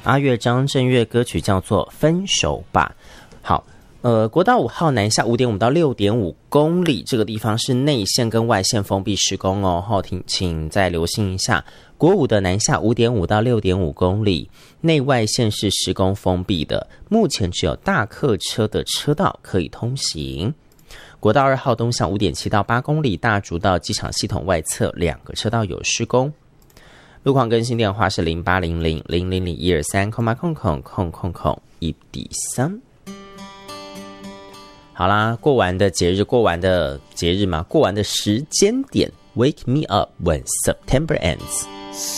阿月张震岳歌曲叫做《分手吧》。好，国道5号南下5.5到6.5公里，这个地方是内线跟外线封闭施工哦，请再留心一下。国5的南下5.5到6.5公里，内外线是施工封闭的，目前只有大客车的车道可以通行。国道2号东向5.7到8公里，大竹到机场系统外侧2个车道有施工。路况更新电话是0800-000-123,1D3。好啦，过完的节日嘛，过完的时间点 ，Wake me up when September ends。